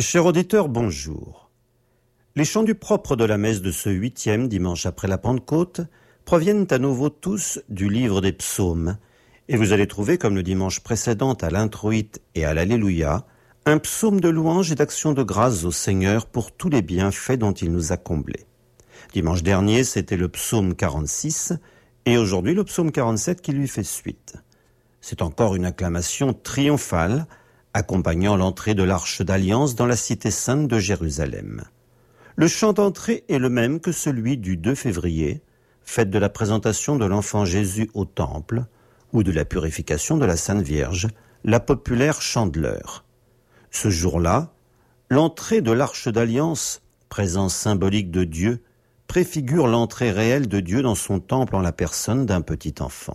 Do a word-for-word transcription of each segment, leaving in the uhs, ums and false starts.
Chers auditeurs, bonjour. Les chants du propre de la messe de ce huitième dimanche après la Pentecôte proviennent à nouveau tous du livre des psaumes, et vous allez trouver, comme le dimanche précédent à l'introïte et à l'Alléluia, un psaume de louange et d'action de grâce au Seigneur pour tous les bienfaits dont il nous a comblés. Dimanche dernier, c'était le psaume quarante-six, et aujourd'hui le psaume quarante-sept qui lui fait suite. C'est encore une acclamation triomphale, accompagnant l'entrée de l'Arche d'Alliance dans la cité sainte de Jérusalem. Le chant d'entrée est le même que celui du deux février, fête de la présentation de l'enfant Jésus au temple, ou de la purification de la Sainte Vierge, la populaire Chandeleur. Ce jour-là, l'entrée de l'Arche d'Alliance, présence symbolique de Dieu, préfigure l'entrée réelle de Dieu dans son temple en la personne d'un petit enfant.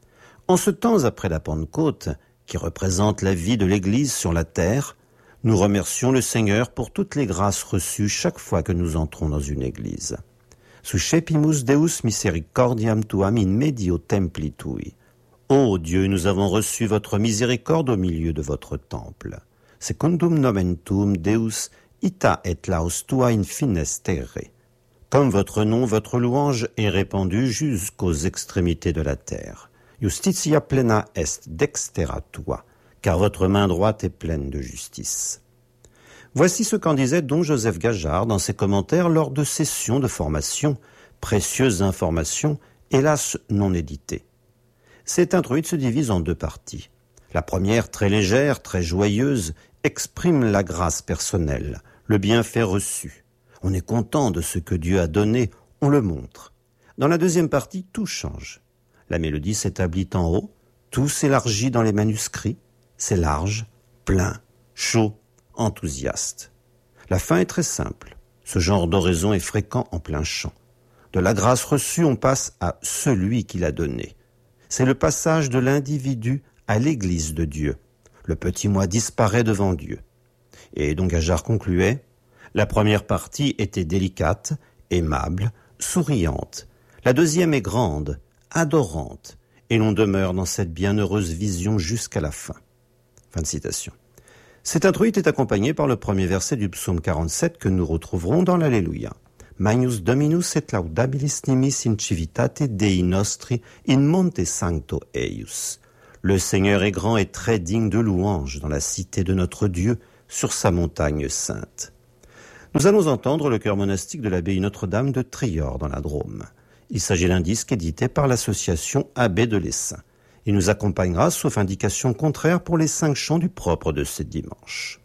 En ce temps après la Pentecôte, qui représente la vie de l'Église sur la terre, nous remercions le Seigneur pour toutes les grâces reçues chaque fois que nous entrons dans une église. Suscepimus Deus misericordiam tuam in medio templi tui. Ô Dieu, nous avons reçu votre miséricorde au milieu de votre temple. Secundum nomen tuum Deus, ita et laus tua in fines terre. Comme votre nom, votre louange est répandue jusqu'aux extrémités de la terre. Justitia plena est dextera tua, car votre main droite est pleine de justice. Voici ce qu'en disait don Joseph Gajard dans ses commentaires lors de sessions de formation, précieuses informations, hélas non éditées. Cette introïte se divise en deux parties. La première, très légère, très joyeuse, exprime la grâce personnelle, le bienfait reçu. On est content de ce que Dieu a donné, on le montre. Dans la deuxième partie, tout change. La mélodie s'établit en haut, tout s'élargit dans les manuscrits, c'est large, plein, chaud, enthousiaste. La fin est très simple. Ce genre d'oraison est fréquent en plein chant. De la grâce reçue, on passe à celui qui l'a donnée. C'est le passage de l'individu à l'Église de Dieu. Le petit moi disparaît devant Dieu. Et donc Gajard concluait, la première partie était délicate, aimable, souriante. La deuxième est grande, adorante, et l'on demeure dans cette bienheureuse vision jusqu'à la fin. Fin de citation. Cette introïte est accompagnée par le premier verset du psaume quarante-sept que nous retrouverons dans l'Alléluia. Magnus Dominus et laudabilis nimis in civitate Dei nostri in monte sancto eius. Le Seigneur est grand et très digne de louange dans la cité de notre Dieu, sur sa montagne sainte. Nous allons entendre le chœur monastique de l'abbaye Notre-Dame de Trior dans la Drôme. Il s'agit d'un disque édité par l'association Abbé de l'Essaim. Il nous accompagnera, sauf indication contraire, pour les cinq chants du propre de ce dimanche.